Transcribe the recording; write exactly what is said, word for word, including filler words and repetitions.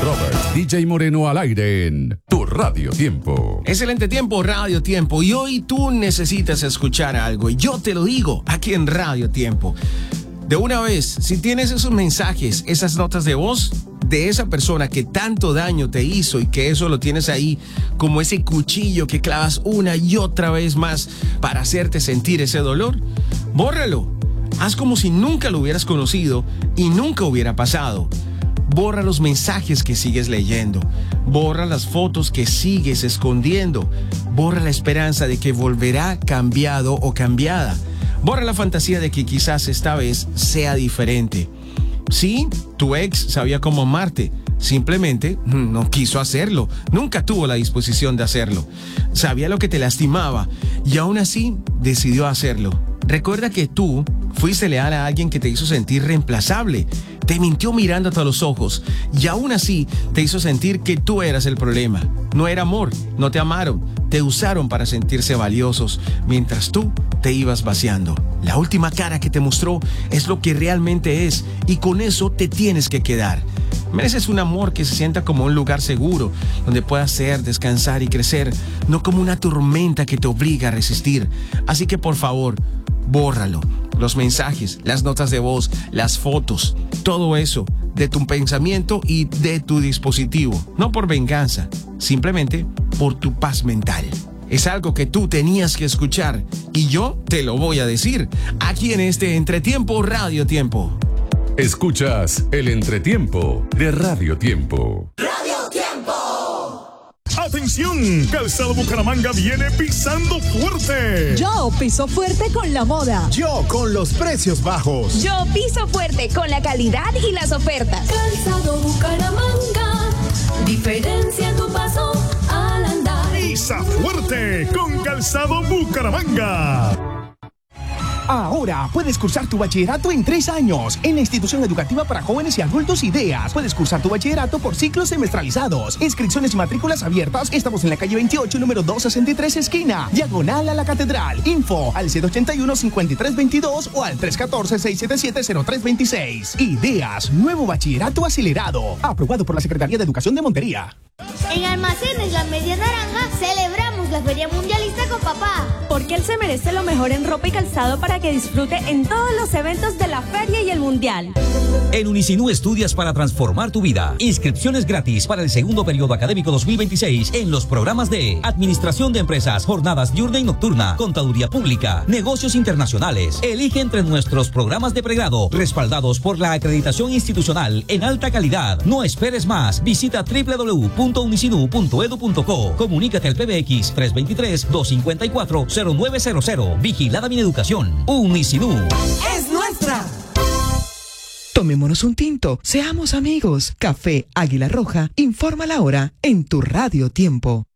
Robert D J Moreno al aire en Tu Radio Tiempo. Excelente tiempo, Radio Tiempo. Y hoy tú necesitas escuchar algo. Y yo te lo digo aquí en Radio Tiempo. De una vez, si tienes esos mensajes, esas notas de voz de esa persona que tanto daño te hizo y que eso lo tienes ahí como ese cuchillo que clavas una y otra vez más para hacerte sentir ese dolor, bórralo. Haz como si nunca lo hubieras conocido y nunca hubiera pasado. Borra los mensajes que sigues leyendo. Borra las fotos que sigues escondiendo. Borra la esperanza de que volverá cambiado o cambiada. Borra la fantasía de que quizás esta vez sea diferente. Sí, tu ex sabía cómo amarte. Simplemente no quiso hacerlo. Nunca tuvo la disposición de hacerlo. Sabía lo que te lastimaba y aún así decidió hacerlo. Recuerda que tú fuiste leal a alguien que te hizo sentir reemplazable. Te mintió mirándote a los ojos y aún así te hizo sentir que tú eras el problema. No era amor, no te amaron, te usaron para sentirse valiosos mientras tú te ibas vaciando. La última cara que te mostró es lo que realmente es y con eso te tienes que quedar. Mereces un amor que se sienta como un lugar seguro, donde puedas ser, descansar y crecer, no como una tormenta que te obliga a resistir. Así que por favor, bórralo. Los mensajes, las notas de voz, las fotos, todo eso de tu pensamiento y de tu dispositivo. No por venganza, simplemente por tu paz mental. Es algo que tú tenías que escuchar y yo te lo voy a decir aquí en este Entretiempo Radio Tiempo. Escuchas el Entretiempo de Radio Tiempo. Radio Tiempo. ¡Atención! Calzado Bucaramanga viene pisando fuerte. Yo piso fuerte con la moda. Yo con los precios bajos. Yo piso fuerte con la calidad y las ofertas. Calzado Bucaramanga, diferencia en tu paso al andar. Pisa fuerte con Calzado Bucaramanga. Ahora puedes cursar tu bachillerato en tres años en la institución educativa para jóvenes y adultos Ideas. Puedes cursar tu bachillerato por ciclos semestralizados. Inscripciones y matrículas abiertas. Estamos en la calle veintiocho, número doscientos sesenta y tres, esquina diagonal a la Catedral. Info al siete ochenta y uno, cincuenta y tres veintidós o al tres catorce, seiscientos setenta y siete, cero tres veintiséis. Ideas, nuevo bachillerato acelerado. Aprobado por la Secretaría de Educación de Montería. En Almacenes La Media Naranja celebramos la Feria Mundialista con papá. Porque él se merece lo mejor en ropa y calzado para que disfrute en todos los eventos de la feria y el mundial. En Unicinú estudias para transformar tu vida. Inscripciones gratis para el segundo periodo académico dos mil veintiséis en los programas de Administración de Empresas, Jornadas diurna y nocturna, Contaduría Pública, Negocios Internacionales. Elige entre nuestros programas de pregrado, respaldados por la acreditación institucional en alta calidad. No esperes más. Visita doble u doble u doble u punto unicinú punto edu punto co. Comunícate al P B X tres dos tres, dos cinco cuatro, cero nueve cero cero. Vigilada Mineducación. Unicinú. ¡Es nuestra! Tomémonos un tinto, seamos amigos. Café Águila Roja informa la hora en Tu Radio Tiempo.